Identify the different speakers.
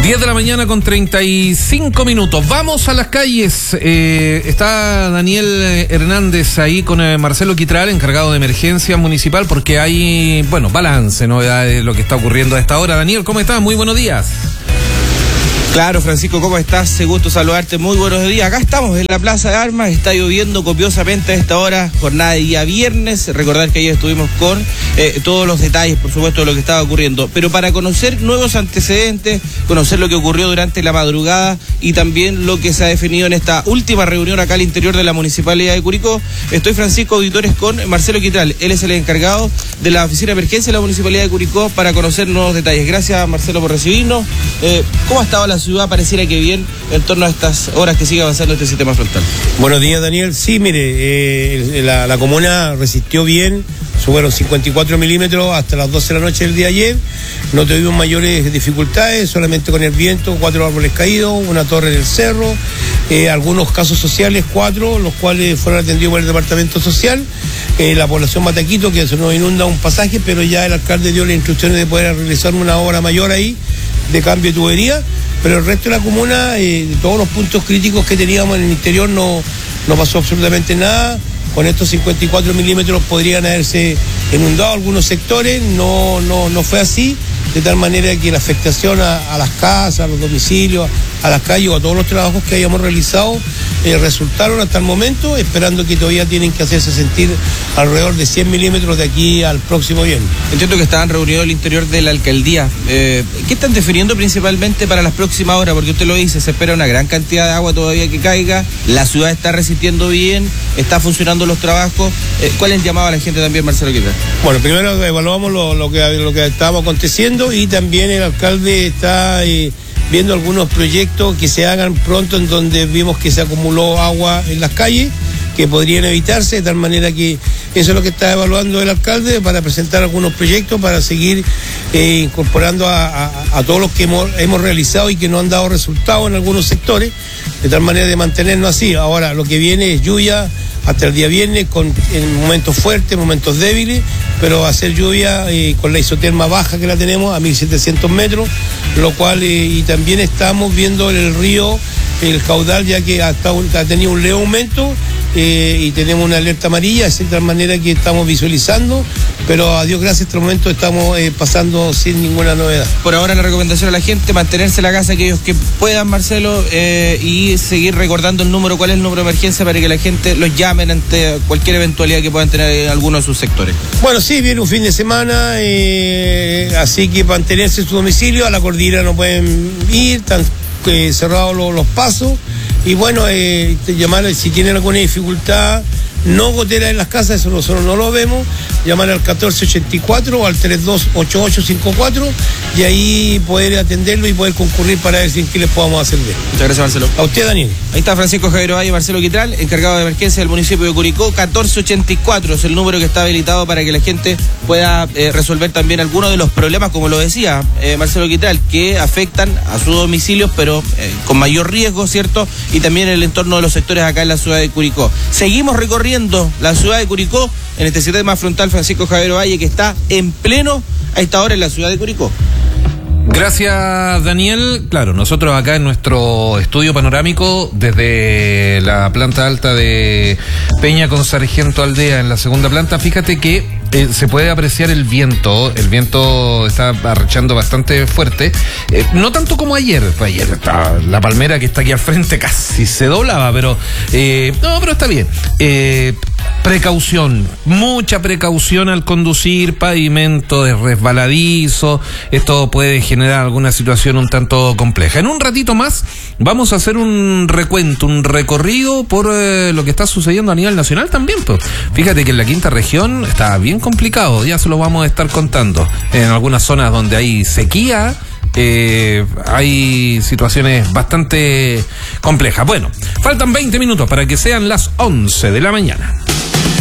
Speaker 1: 10 de la mañana con 35 minutos. Vamos a las calles. Está Daniel Hernández ahí con Marcelo Quitral, encargado de emergencia municipal, porque hay, balance, novedades de lo que está ocurriendo a esta hora. Daniel, ¿cómo estás? Muy buenos días.
Speaker 2: Claro, Francisco, ¿cómo estás? Gusto saludarte, muy buenos días. Acá estamos en la Plaza de Armas, está lloviendo copiosamente a esta hora, jornada de día viernes. Recordar que ayer estuvimos con todos los detalles, por supuesto, de lo que estaba ocurriendo. Pero para conocer nuevos antecedentes, conocer lo que ocurrió durante la madrugada y también lo que se ha definido en esta última reunión acá al interior de la Municipalidad de Curicó, estoy, Francisco, auditores, con Marcelo Quitral. Él es el encargado de la Oficina de Emergencia de la Municipalidad de Curicó para conocer nuevos detalles. Gracias, Marcelo, por recibirnos. ¿Cómo ha estado la ciudad? Pareciera que bien en torno a estas horas que sigue avanzando este sistema frontal.
Speaker 3: Buenos días, Daniel. Sí, mire, la comuna resistió bien, subieron 54 milímetros hasta las 12 de la noche del día de ayer, no tuvimos mayores dificultades, solamente con el viento, 4 árboles caídos, una torre en el cerro, algunos casos sociales, 4, los cuales fueron atendidos por el departamento social, la población Mataquito, que se nos inunda un pasaje, pero ya el alcalde dio las instrucciones de poder realizar una obra mayor ahí, de cambio de tubería, pero el resto de la comuna, todos los puntos críticos que teníamos en el interior no pasó absolutamente nada. Con estos 54 milímetros podrían haberse inundado algunos sectores, no fue así, de tal manera que la afectación a las casas, a los domicilios, a las calles o a todos los trabajos que hayamos realizado resultaron hasta el momento, esperando que todavía tienen que hacerse sentir alrededor de 100 milímetros de aquí al próximo viernes.
Speaker 2: Entiendo que estaban reunidos al interior de la alcaldía. ¿Qué están definiendo principalmente para las próximas horas? Porque usted lo dice, se espera una gran cantidad de agua todavía que caiga, la ciudad está resistiendo bien, está funcionando los trabajos. ¿Cuál es el llamado a la gente también, Marcelo Quitral?
Speaker 3: Bueno, primero evaluamos lo que estaba aconteciendo y también el alcalde está viendo algunos proyectos que se hagan pronto en donde vimos que se acumuló agua en las calles, que podrían evitarse, de tal manera que eso es lo que está evaluando el alcalde para presentar algunos proyectos para seguir incorporando a todos los que hemos realizado y que no han dado resultados en algunos sectores, de tal manera de mantenernos así. Ahora, lo que viene es lluvia hasta el día viernes, en momentos fuertes, momentos débiles, pero va a ser lluvia con la isoterma baja que la tenemos a 1700 metros, lo cual, y también estamos viendo el río, el caudal, ya que ha tenido un leve aumento, y tenemos una alerta amarilla, de tal manera que estamos visualizando, pero a Dios gracias, hasta el momento estamos pasando sin ninguna novedad.
Speaker 2: Por ahora la recomendación a la gente, mantenerse en la casa aquellos que puedan, Marcelo, y seguir recordando el número, cuál es el número de emergencia para que la gente los llamen ante cualquier eventualidad que puedan tener en alguno de sus sectores.
Speaker 3: Bueno, sí, viene un fin de semana, así que mantenerse en su domicilio, a la cordillera no pueden ir, están cerrados los pasos. Y bueno, llamar, si tienen alguna dificultad, no gotera en las casas, eso nosotros no lo vemos, llamar al 1484 o al 328854 y ahí poder atenderlo y poder concurrir para ver si en qué les podamos hacer bien.
Speaker 2: Muchas gracias, Marcelo.
Speaker 3: A usted, Daniel.
Speaker 2: Ahí está Francisco Javier Valle, Marcelo Quitral, encargado de emergencia del municipio de Curicó. 1484 es el número que está habilitado para que la gente pueda resolver también algunos de los problemas, como lo decía Marcelo Quitral, que afectan a sus domicilios, pero con mayor riesgo, ¿cierto? Y también en el entorno de los sectores acá en la ciudad de Curicó. Seguimos recorriendo la ciudad de Curicó en este sistema frontal, Francisco Javier Valle, que está en pleno a esta hora en la ciudad de Curicó.
Speaker 1: Gracias, Daniel. Claro, nosotros acá en nuestro estudio panorámico, desde la planta alta de Peña con Sargento Aldea, en la segunda planta, fíjate que se puede apreciar el viento está arrechando bastante fuerte, no tanto como ayer, pues ayer está la palmera que está aquí al frente casi se doblaba, pero está bien. Precaución, mucha precaución al conducir, pavimento de resbaladizo, esto puede generar alguna situación un tanto compleja. En un ratito más vamos a hacer un recuento, un recorrido por lo que está sucediendo a nivel nacional también, pues. Fíjate que en la quinta región está bien complicado, ya se lo vamos a estar contando. En algunas zonas donde hay sequía, hay situaciones bastante complejas. Bueno, faltan 20 minutos para que sean las 11 de la mañana.